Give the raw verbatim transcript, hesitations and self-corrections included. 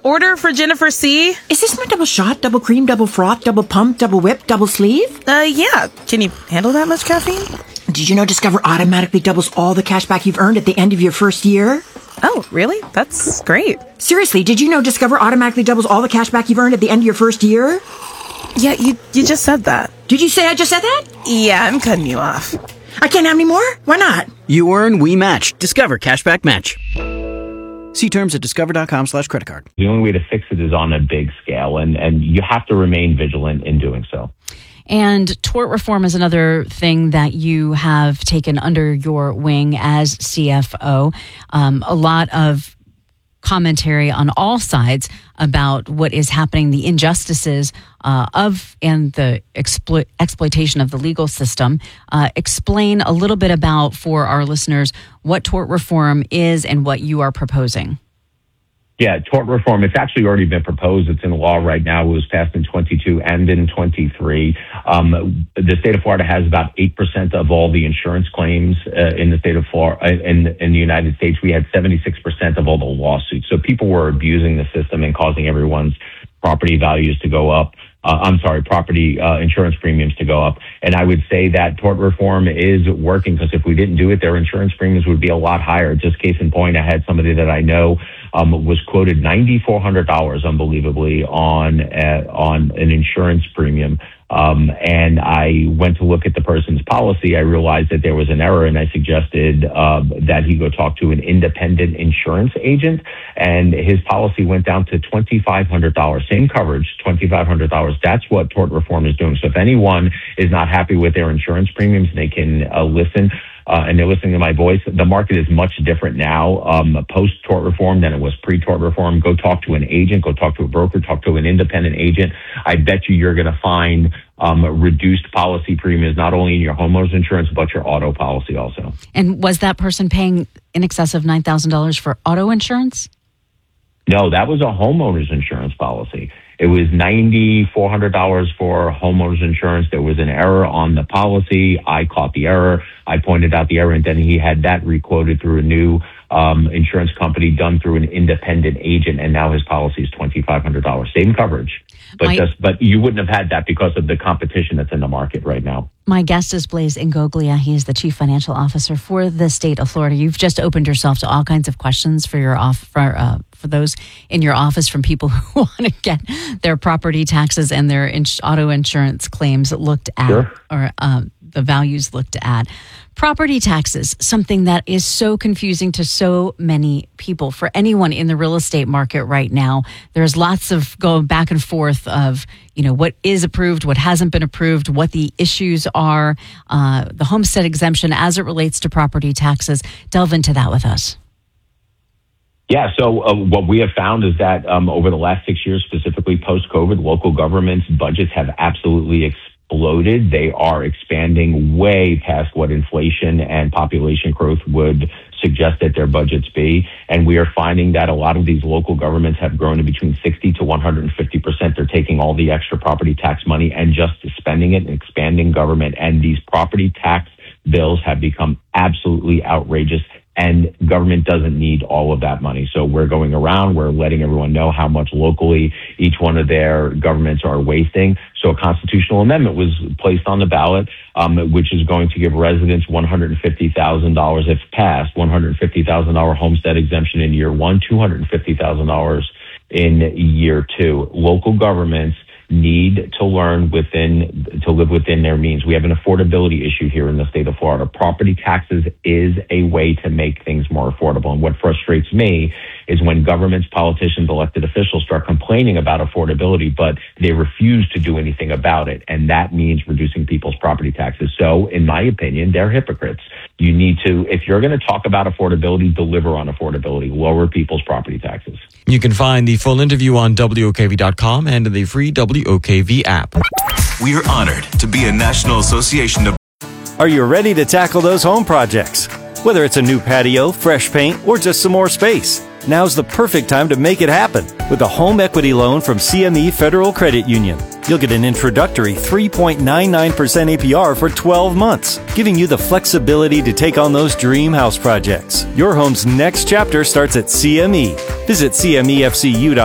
Order for Jennifer C. Is this my double shot, double cream, double froth, double pump, double whip, double sleeve? Uh, yeah. Can you handle that much caffeine? Did you know Discover automatically doubles all the cash back you've earned at the end of your first year? Oh, really? That's great. Seriously, did you know Discover automatically doubles all the cash back you've earned at the end of your first year? Yeah, you you just said that. Did you say I just said that? Yeah, I'm cutting you off. I can't have any more? Why not? You earn, we match. Discover Cashback Match. See terms at discover.com slash credit card. The only way to fix it is on a big scale, and, and you have to remain vigilant in doing so. And tort reform is another thing that you have taken under your wing as C F O. Um, a lot of commentary on all sides about what is happening, the injustices uh, of and the explo- exploitation of the legal system. Uh, explain a little bit about, for our listeners, what tort reform is and what you are proposing. Yeah, tort reform, it's actually already been proposed. It's in law right now. It was passed in twenty-two and in twenty-three. Um, the state of Florida has about eight percent of all the insurance claims uh, in the state of Florida. In, in the United States, we had seventy-six percent of all the lawsuits. So people were abusing the system and causing everyone's property values to go up. Uh, I'm sorry, property uh, insurance premiums to go up. And I would say that tort reform is working, because if we didn't do it, their insurance premiums would be a lot higher. Just case in point, I had somebody that I know um, was quoted nine thousand four hundred dollars, unbelievably, on uh, on an insurance premium. Um, and I went to look at the person's policy. I realized that there was an error, and I suggested uh, that he go talk to an independent insurance agent. And his policy went down to two thousand five hundred dollars, same coverage, two thousand five hundred dollars. That's what tort reform is doing. So if anyone is not happy with their insurance premiums, they can uh, listen. Uh, and they're listening to my voice. The market is much different now, um, post-tort reform than it was pre-tort reform. Go talk to an agent, go talk to a broker, talk to an independent agent. I bet you you're going to find um, reduced policy premiums, not only in your homeowner's insurance, but your auto policy also. And was that person paying in excess of nine thousand dollars for auto insurance? No, that was a homeowner's insurance policy. It was nine thousand four hundred dollars for homeowner's insurance. There was an error on the policy. I caught the error. I pointed out the error, and then he had that requoted through a new um, insurance company done through an independent agent, and now his policy is two thousand five hundred dollars. Same coverage. But My, just, but you wouldn't have had that because of the competition that's in the market right now. My guest is Blaise Ingoglia. He is the Chief Financial Officer for the state of Florida. You've just opened yourself to all kinds of questions for your off for, uh, for those in your office from people who want to get their property taxes and their ins- auto insurance claims looked at, Sure. or um, the values looked at. Property taxes, something that is so confusing to so many people. For anyone in the real estate market right now, there's lots of going back and forth of, you know, what is approved, what hasn't been approved, what the issues are, uh, the homestead exemption as it relates to property taxes. Delve into that with us. Yeah, so uh, what we have found is that um, over the last six years, specifically post-COVID, local governments' budgets have absolutely exploded. They are expanding way past what inflation and population growth would suggest that their budgets be. And we are finding that a lot of these local governments have grown to between sixty to one hundred fifty percent. They're taking all the extra property tax money and just spending it and expanding government. And these property tax bills have become absolutely outrageous. And government doesn't need all of that money. So we're going around, we're letting everyone know how much locally each one of their governments are wasting. So a constitutional amendment was placed on the ballot, um, which is going to give residents one hundred fifty thousand dollars, if passed, one hundred fifty thousand dollars homestead exemption in year one, two hundred fifty thousand dollars in year two. Local governments need to learn within, to live within their means. We have an affordability issue here in the state of Florida. Property taxes is a way to make things more affordable. And what frustrates me is when governments, politicians, elected officials start complaining about affordability, but they refuse to do anything about it. And that means reducing people's property taxes. So in my opinion, they're hypocrites. You need to, if you're going to talk about affordability, deliver on affordability, lower people's property taxes. You can find the full interview on W O K V dot com and in the free W O K V app. We are honored to be a National Association of... Are you ready to tackle those home projects? Whether it's a new patio, fresh paint, or just some more space, now's the perfect time to make it happen with a home equity loan from C M E Federal Credit Union. You'll get an introductory three point nine nine percent A P R for twelve months, giving you the flexibility to take on those dream house projects. Your home's next chapter starts at C M E. Visit C M E F C U dot com